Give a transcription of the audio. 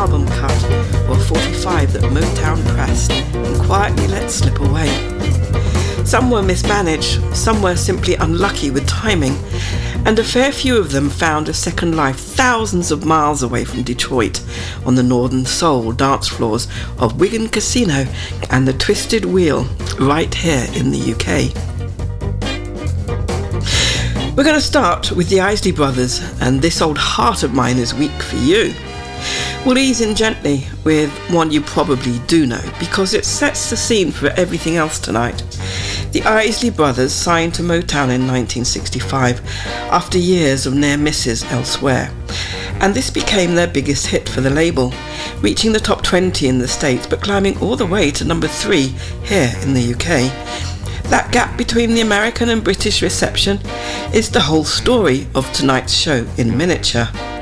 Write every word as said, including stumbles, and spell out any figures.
album cut or a forty-five that Motown pressed and quietly let slip away. Some were mismanaged, some were simply unlucky with timing, and a fair few of them found a second life thousands of miles away from Detroit on the Northern Soul dance floors of Wigan Casino and the Twisted Wheel right here in the U K. We're going to start with the Isley Brothers, and This Old Heart of Mine Is Weak for You. We'll ease in gently with one you probably do know, because it sets the scene for everything else tonight. The Isley Brothers signed to Motown in nineteen sixty-five after years of near misses elsewhere, and this became their biggest hit for the label, reaching the top twenty in the States but climbing all the way to number three here in the U K. That gap between the American and British reception is the whole story of tonight's show in miniature.